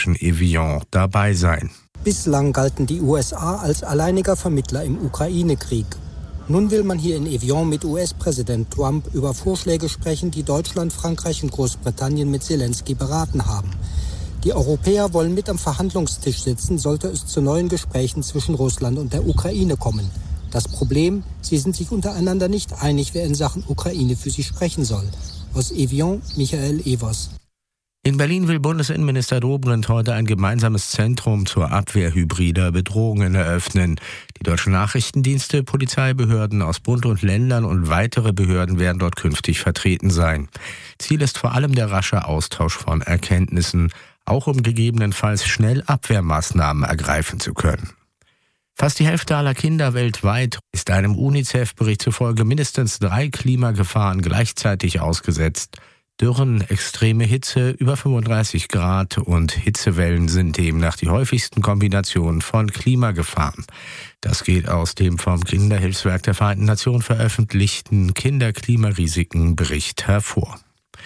zwischen Evian dabei sein. Bislang galten die USA als alleiniger Vermittler im Ukraine-Krieg. Nun will man hier in Evian mit US-Präsident Trump über Vorschläge sprechen, die Deutschland, Frankreich und Großbritannien mit Zelensky beraten haben. Die Europäer wollen mit am Verhandlungstisch sitzen, sollte es zu neuen Gesprächen zwischen Russland und der Ukraine kommen. Das Problem, sie sind sich untereinander nicht einig, wer in Sachen Ukraine für sie sprechen soll. Aus Evian, Michael Evers. In Berlin will Bundesinnenminister Dobrindt heute ein gemeinsames Zentrum zur Abwehr hybrider Bedrohungen eröffnen. Die deutschen Nachrichtendienste, Polizeibehörden aus Bund und Ländern und weitere Behörden werden dort künftig vertreten sein. Ziel ist vor allem der rasche Austausch von Erkenntnissen, auch um gegebenenfalls schnell Abwehrmaßnahmen ergreifen zu können. Fast die Hälfte aller Kinder weltweit ist einem UNICEF-Bericht zufolge mindestens 3 Klimagefahren gleichzeitig ausgesetzt. Dürren, extreme Hitze, über 35 Grad und Hitzewellen sind demnach die häufigsten Kombinationen von Klimagefahren. Das geht aus dem vom Kinderhilfswerk der Vereinten Nationen veröffentlichten Kinderklimarisiken-Bericht hervor.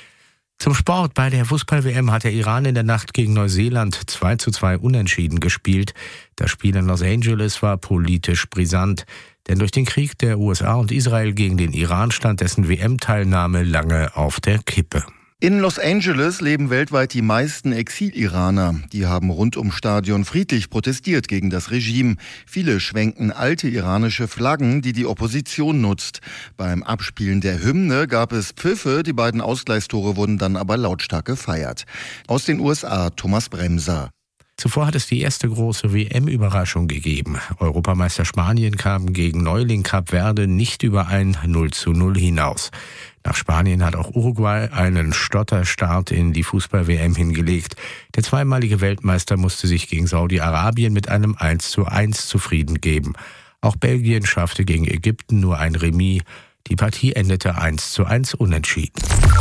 Zum Sport. Bei der Fußball-WM hat der Iran in der Nacht gegen Neuseeland 2:2 unentschieden gespielt. Das Spiel in Los Angeles war politisch brisant, denn durch den Krieg der USA und Israel gegen den Iran stand dessen WM-Teilnahme lange auf der Kippe. In Los Angeles leben weltweit die meisten Exil-Iraner. Die haben rund ums Stadion friedlich protestiert gegen das Regime. Viele schwenken alte iranische Flaggen, die die Opposition nutzt. Beim Abspielen der Hymne gab es Pfiffe, die beiden Ausgleichstore wurden dann aber lautstark gefeiert. Aus den USA, Thomas Bremser. Zuvor hat es die erste große WM-Überraschung gegeben. Europameister Spanien kam gegen Neuling Kap Verde nicht über ein 0:0 hinaus. Nach Spanien hat auch Uruguay einen Stotterstart in die Fußball-WM hingelegt. Der zweimalige Weltmeister musste sich gegen Saudi-Arabien mit einem 1:1 zufrieden geben. Auch Belgien schaffte gegen Ägypten nur ein Remis. Die Partie endete 1:1 unentschieden.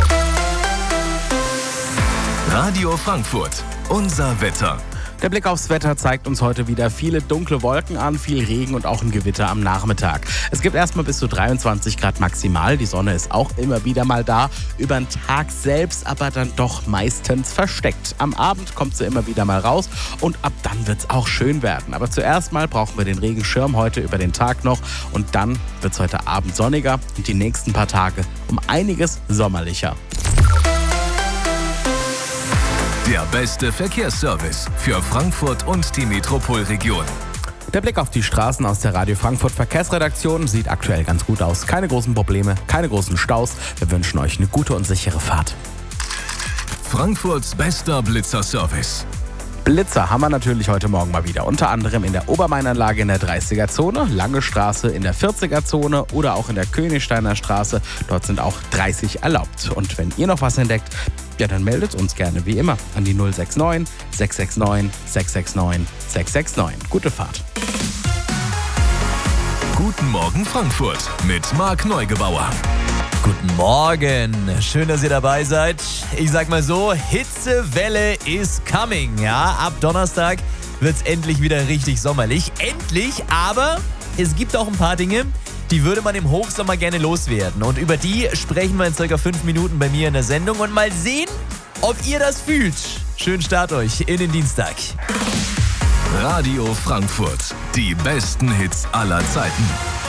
Radio Frankfurt, unser Wetter. Der Blick aufs Wetter zeigt uns heute wieder viele dunkle Wolken an, viel Regen und auch ein Gewitter am Nachmittag. Es gibt erstmal bis zu 23 Grad maximal. Die Sonne ist auch immer wieder mal da. Über den Tag selbst aber dann doch meistens versteckt. Am Abend kommt sie immer wieder mal raus und ab dann wird es auch schön werden. Aber zuerst mal brauchen wir den Regenschirm heute über den Tag noch und dann wird es heute Abend sonniger und die nächsten paar Tage um einiges sommerlicher. Der beste Verkehrsservice für Frankfurt und die Metropolregion. Der Blick auf die Straßen aus der Radio Frankfurt Verkehrsredaktion sieht aktuell ganz gut aus. Keine großen Probleme, keine großen Staus. Wir wünschen euch eine gute und sichere Fahrt. Frankfurts bester Blitzerservice. Blitzer haben wir natürlich heute Morgen mal wieder. Unter anderem in der Obermainanlage in der 30er-Zone, Lange Straße in der 40er-Zone oder auch in der Königsteiner Straße. Dort sind auch 30 erlaubt. Und wenn ihr noch was entdeckt, ja, dann meldet uns gerne wie immer an die 069 669 669 669. Gute Fahrt. Guten Morgen Frankfurt mit Marc Neugebauer. Guten Morgen, schön, dass ihr dabei seid. Ich sag mal so, Hitzewelle is coming. Ja, ab Donnerstag wird's endlich wieder richtig sommerlich. Endlich, aber es gibt auch ein paar Dinge, die würde man im Hochsommer gerne loswerden. Und über die sprechen wir in circa 5 Minuten bei mir in der Sendung und mal sehen, ob ihr das fühlt. Schönen Start euch in den Dienstag. Radio Frankfurt, die besten Hits aller Zeiten.